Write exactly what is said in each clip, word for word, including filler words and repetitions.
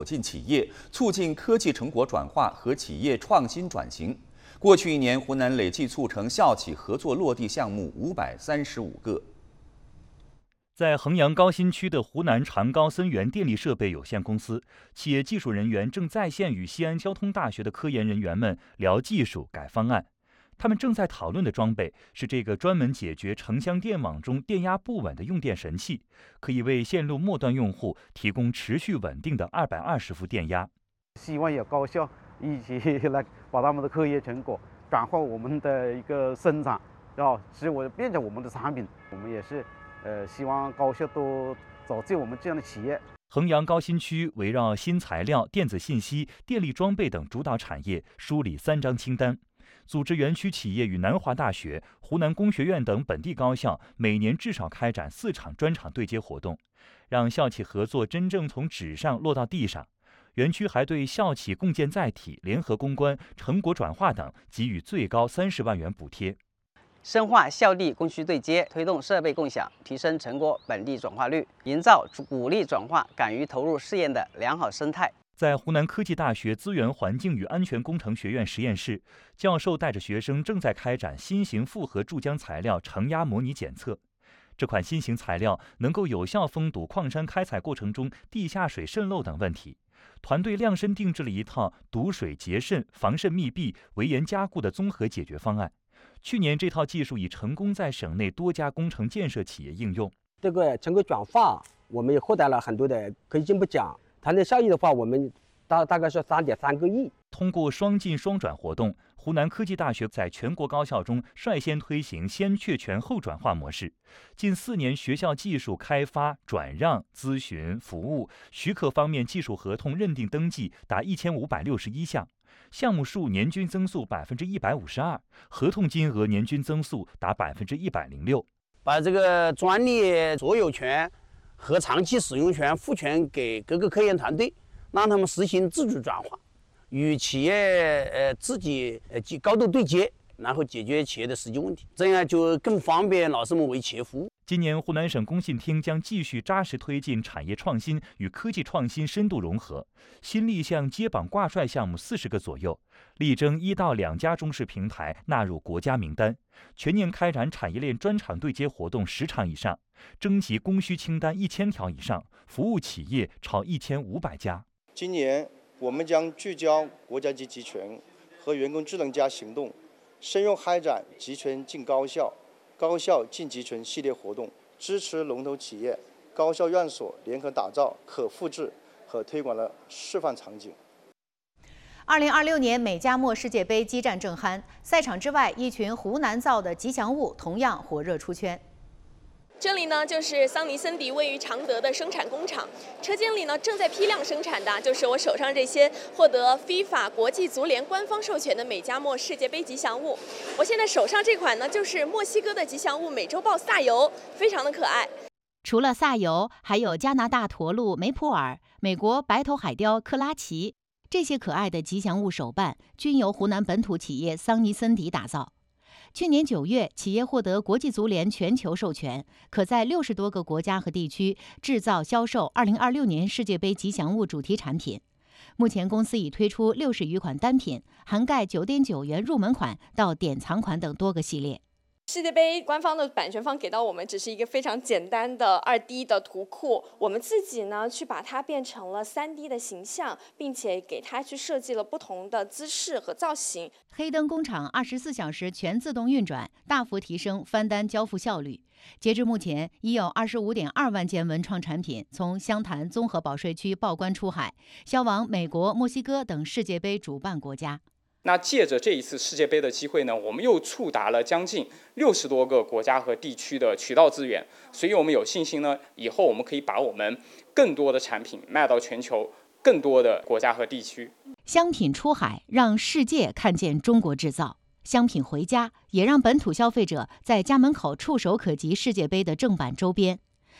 进企业，促进科技成果转化和企业创新转型。过去一年，湖南累计促成校企合作落地项目五百三十五个。 在衡阳高新区的湖南长高森源电力设备有限公司，企业技术人员正在线与西安交通大学的科研人员们聊技术、改方案。他们正在讨论的装备是这个专门解决城乡电网中电压不稳的用电神器，可以为线路末端用户提供持续稳定的二百二十伏电压。 希望有高校一起来把他们的科研成果转化我们的一个生产，啊，使我变成我们的产品。我们也是，呃，希望高校多找进我们这样的企业。 衡阳高新区围绕新材料、电子信息、电力装备等主导产业梳理三张清单。组织园区企业与南华大学、湖南工学院等本地高校每年至少开展四场专场对接活动，让校企合作真正从纸上落到地上。园区还对校企共建载体、联合攻关、成果转化等给予最高三十万元补贴。 深化校地供需对接，推动设备共享，提升成果本地转化率，营造鼓励转化、敢于投入试验的良好生态。 在湖南科技大学资源环境与安全工程学院实验室，教授带着学生正在开展新型复合注浆材料承压模拟检测。这款新型材料能够有效封堵矿山开采过程中地下水渗漏等问题。团队量身定制了一套堵水截渗、防渗密闭、围严加固的综合解决方案。去年，这套技术已成功在省内多家工程建设企业应用。 这个成果转化，我们也获得了很多的科技进步奖。团队效益的话，我们大大概是三点三个亿。 通过双进双转活动，湖南科技大学在全国高校中率先推行先确权后转化模式。近四年，学校技术开发、转让、咨询、服务、许可方面技术合同认定登记达一千五百六十一项，项目数年均增速百分之一百五十二，合同金额年均增速达百分之一百零六。 把这个专利所有权和长期使用权赋权给各个科研团队，让他们实行自主转化，与企业呃自己呃高度对接，然后解决企业的实际问题，这样就更方便老师们为企业服务。 今年，湖南省工信厅将继续扎实推进产业创新与科技创新深度融合，新立项接榜挂帅项目四十个左右，力争一到两家中式平台纳入国家名单，全年开展产业链专场对接活动十场以上，征集供需清单一千条以上，服务企业超一千五百家。 今年我们将聚焦国家级集权和员工智能加行动，深入开展集权进高校、高校进集权系列活动，支持龙头企业、高校院所联合打造可复制和推广的示范场景。 二零二六年美加墨世界杯激战正酣，赛场之外，一群湖南造的吉祥物同样火热出圈。 这里呢，就是桑尼森迪位于常德的生产工厂，车间里呢正在批量生产的就是我手上这些获得 FIFA 国际足联官方授权的美加墨世界杯吉祥物。我现在手上这款呢，就是墨西哥的吉祥物美洲豹萨尤，非常的可爱。 除了萨尤，还有加拿大驼鹿梅普尔、美国白头海雕克拉奇，这些可爱的吉祥物手办均由湖南本土企业桑尼森迪打造。去年九月，企业获得国际足联全球授权，可在六十多个国家和地区制造、销售二零二六年世界杯吉祥物主题产品。目前，公司已推出六十余款单品，涵盖九点九元入门款到典藏款等多个系列。 世界杯官方的版权方给到我们只是一个非常简单的 二 D 的图库，我们自己呢去把它变成了 三 D 的形象，并且给它去设计了不同的姿势和造型。 黑灯工厂二十四小时全自动运转，大幅提升翻单交付效率。截至目前，已有二十五点二万件文创产品从湘潭综合保税区报关出海，销往美国、墨西哥等世界杯主办国家。 那借着这一次世界杯的机会呢，我们又触达了将近六十多个国家和地区的渠道资源，所以我们有信心呢，以后我们可以把我们更多的产品卖到全球更多的国家和地区。 商品出海，让世界看见中国制造；商品回家，也让本土消费者在家门口触手可及世界杯的正版周边。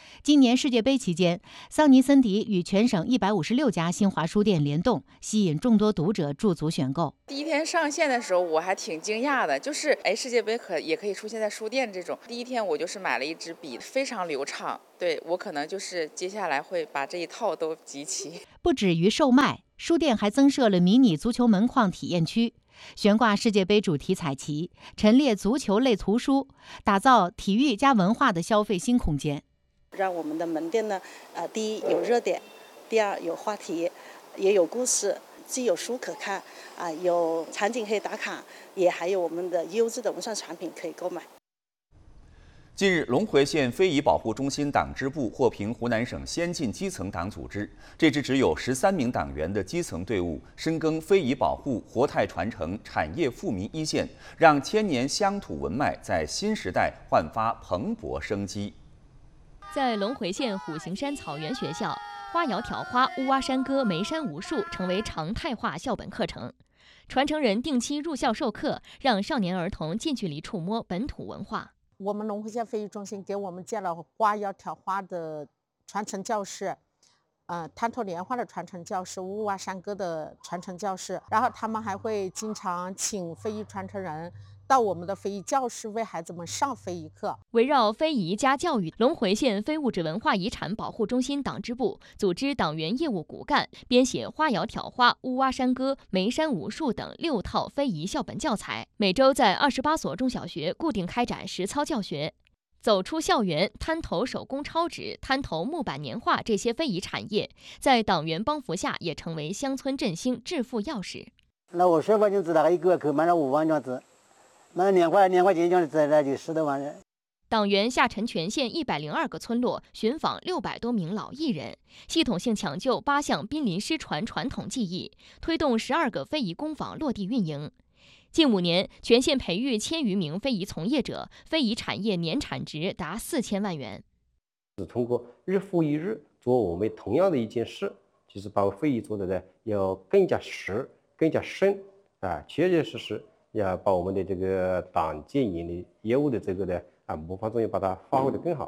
今年世界杯期间，桑尼森迪与全省一百五十六家新华书店联动，吸引众多读者驻足选购。 第一天上线的时候，我还挺惊讶的，就是哎，世界杯可也可以出现在书店这种。第一天我就是买了一支笔，非常流畅。对我可能就是接下来会把这一套都集齐。 不止于售卖，书店还增设了迷你足球门框体验区。悬挂世界杯主题彩旗，陈列足球类图书，打造体育加文化的消费新空间。 让我们的门店呢，呃，第一有热点，第二有话题，也有故事，既有书可看，啊、呃，有场景可以打卡，也还有我们的优质的文创产品可以购买。 近日，龙回县非遗保护中心党支部获评湖南省先进基层党组织。这支只有十三名党员的基层队伍，深耕非遗保护、活态传承、产业富民一线，让千年乡土文脉在新时代焕发蓬勃生机。 在龙回县虎形山草原学校，花瑶挑花、乌蛙山歌、眉山武术成为常态化校本课程。传承人定期入校授课，让少年儿童近距离触摸本土文化。 我们龙回县非遗中心给我们建了花瑶挑花的传承教室，呃，滩头莲花的传承教室，乌蛙山歌的传承教室。然后他们还会经常请非遗传承人到我们的非遗教室为孩子们上非遗课。 围绕非遗加教育，龙回县非物质文化遗产保护中心党支部组织党员业务骨干，编写花瑶挑花、乌蛙山歌、眉山武术等六套非遗校本教材，每周在二十八所中小学固定开展实操教学。走出校园，滩头手工抄纸、滩头木板年画这些非遗产业，在党员帮扶下，也成为乡村振兴致富钥匙。 那我十块钱只大概一个口买了五万张纸。那两块两块钱就在那就十多万人。 党员下沉全县一百零二个村落，寻访六百多名老艺人，系统性抢救八项濒临失传传统技艺，推动十二个非遗工坊落地运营。近五年，全县培育千余名非遗从业者，非遗产业年产值达四千万元。 是通过日复一日做我们同样的一件事，就是把非遗做的呢要更加实、更加深啊，确确实实。要把我们的这个党建营的业务的这个呢啊模范作用，把它发挥得更好。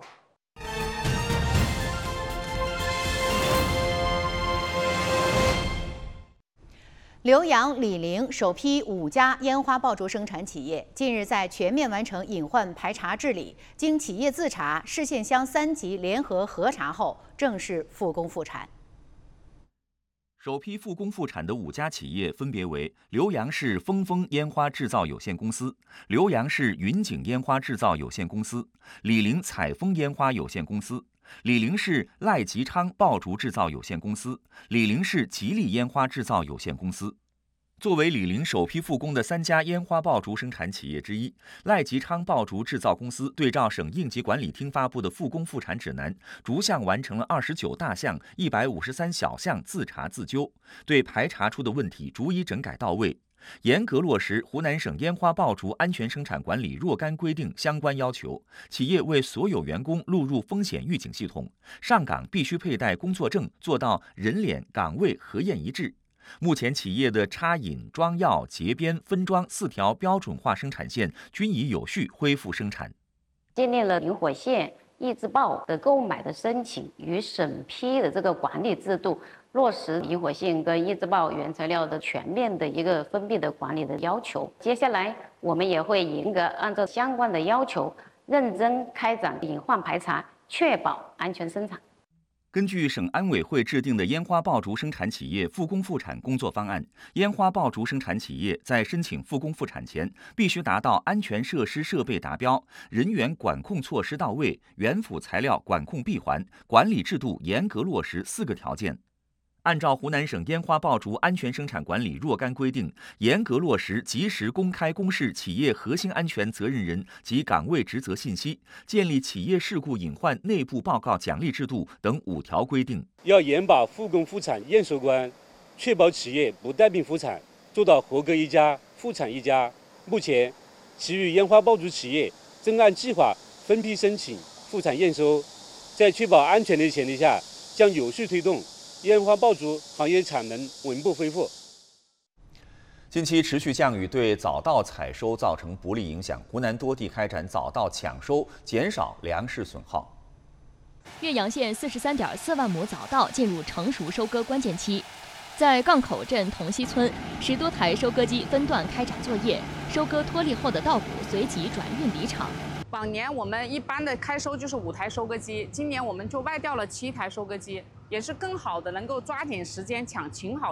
浏阳醴陵首批五家烟花爆竹生产企业近日在全面完成隐患排查治理，经企业自查、市县乡三级联合核查后，正式复工复产。 首批复工复产的五家企业分别为浏阳市峰峰烟花制造有限公司、浏阳市云景烟花制造有限公司、醴陵彩丰烟花有限公司、醴陵市赖吉昌爆竹制造有限公司、醴陵市吉利烟花制造有限公司。作为醴陵首批复工的三家烟花爆竹生产企业之一，赖吉昌爆竹制造公司对照省应急管理厅发布的复工复产指南，逐项完成了二十九大项、一百五十三小项自查自纠，对排查出的问题逐一整改到位，严格落实湖南省烟花爆竹安全生产管理若干规定相关要求。企业为所有员工录入风险预警系统，上岗必须佩戴工作证，做到人脸岗位核验一致。目前，企业的插引、装药、结边、分装四条标准化生产线均已有序恢复生产。 建立了灵活县易自报的购买的申请与审批的这个管理制度，落实灵活县跟易自报原材料的全面的一个封闭的管理的要求。接下来，我们也会严格按照相关的要求，认真开展隐患排查，确保安全生产。 根据省安委会制定的烟花爆竹生产企业复工复产工作方案，烟花爆竹生产企业在申请复工复产前，必须达到安全设施设备达标、人员管控措施到位、原辅材料管控闭环、管理制度严格落实四个条件。按照湖南省烟花爆竹安全生产管理若干规定，严格落实及时公开公示企业核心安全责任人及岗位职责信息，建立企业事故隐患内部报告奖励制度等五条规定。 要严把复工复产验收关，确保企业不带病复产，做到合格一家、复产一家。目前，其余烟花爆竹企业正按计划分批申请复产验收，在确保安全的前提下，将有序推动烟花爆竹行业产能稳步恢复。 近期持续降雨对早稻采收造成不利影响，湖南多地开展早稻抢收，减少粮食损耗。 岳阳县四十三点四万亩早稻进入成熟收割关键期。在杠口镇同溪村，十多台收割机分段开展作业，收割脱粒后的稻谷随即转运离场。 往年我们一般的开收就是五台收割机，今年我们就外调了七台收割机，也是更好的能够抓紧时间抢请好